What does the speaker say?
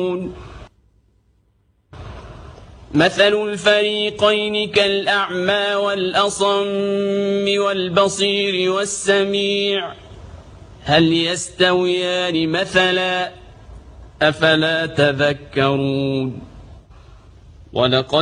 مثل الفريقين كالأعمى والأصم والبصير والسميع هل يستويان مثلا أفلا تذكرون. ولقد